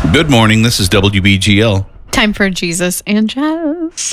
Good morning. This is WBGL. Time for Jesus and Jazz.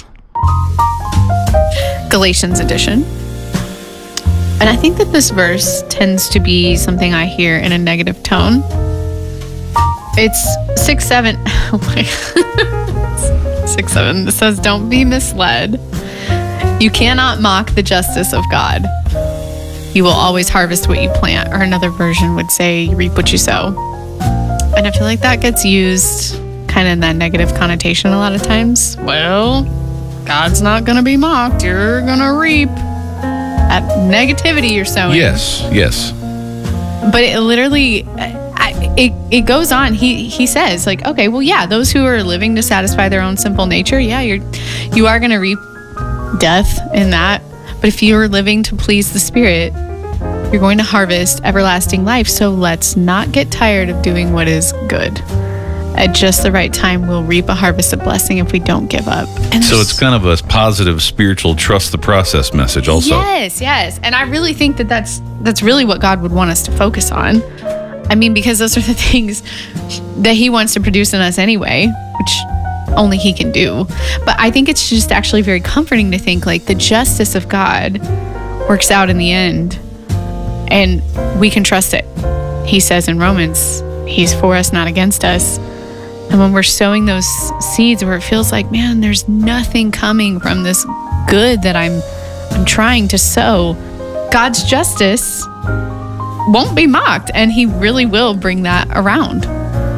Galatians edition. And I think that this verse tends to be something I hear in a negative tone. It's 6:7. Oh my. 6:7. It says, "Don't be misled. You cannot mock the justice of God. You will always harvest what you plant." Or another version would say, "You reap what you sow." And I feel like that gets used kind of in that negative connotation a lot of times. Well, God's not going to be mocked. You're going to reap that negativity you're sowing. Yes. But it literally, it goes on. He says, like, okay, well, yeah, those who are living to satisfy their own simple nature, yeah, you are going to reap death in that. But if you're living to please the Spirit, you're going to harvest everlasting life. So let's not get tired of doing what is good. At just the right time, we'll reap a harvest of blessing if we don't give up. And so it's kind of a positive, spiritual, trust the process message also. Yes. And I really think that that's really what God would want us to focus on. I mean, because those are the things that he wants to produce in us anyway, which only he can do. But I think it's just actually very comforting to think like the justice of God works out in the end. And we can trust it. He says in Romans, he's for us, not against us. And when we're sowing those seeds where it feels like, man, there's nothing coming from this good that I'm trying to sow, God's justice won't be mocked, and he really will bring that around.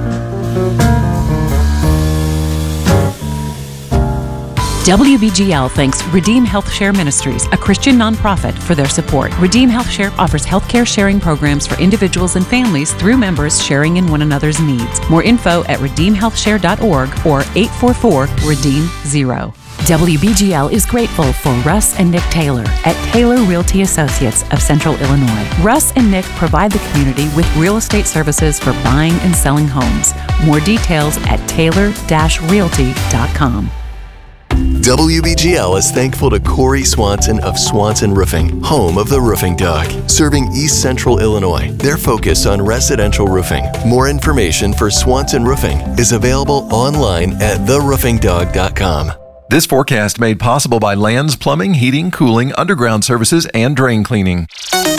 WBGL thanks Redeem Health Share Ministries, a Christian nonprofit, for their support. Redeem Health Share offers healthcare sharing programs for individuals and families through members sharing in one another's needs. More info at redeemhealthshare.org or 844-REDEEM-0. WBGL is grateful for Russ and Nick Taylor at Taylor Realty Associates of Central Illinois. Russ and Nick provide the community with real estate services for buying and selling homes. More details at taylor-realty.com. WBGL is thankful to Corey Swanson of Swanson Roofing, home of the Roofing Dog, serving East Central Illinois. Their focus on residential roofing. More information for Swanson Roofing is available online at theroofingdog.com. This forecast made possible by Lands Plumbing, Heating, Cooling, Underground Services, and Drain Cleaning.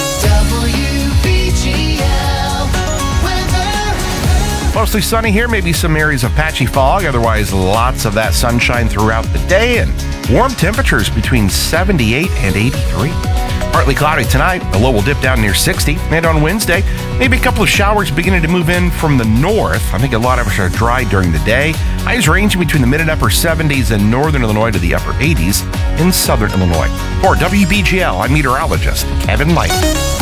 Mostly sunny here, maybe some areas of patchy fog. Otherwise, lots of that sunshine throughout the day and warm temperatures between 78 and 83. Partly cloudy tonight. The low will dip down near 60. And on Wednesday, maybe a couple of showers beginning to move in from the north. I think a lot of us are dry during the day. Highs ranging between the mid and upper 70s in northern Illinois to the upper 80s in southern Illinois. For WBGL, I'm meteorologist Kevin Light.